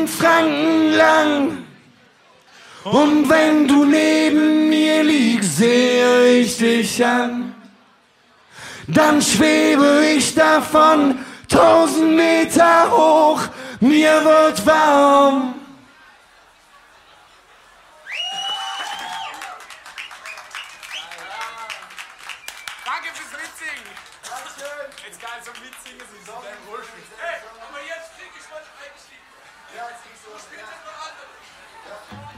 Franken lang. Und wenn du neben mir liegst, sehe ich dich an. Dann schwebe ich davon 1000 Meter hoch, mir wird warm. Danke fürs Mitsingen. Jetzt geil zum Mitsingen, sie sind ein Bullshit. Hey, aber jetzt krieg ich was eigentlich. Ja, jetzt kriegst du was. Spielt das noch andere.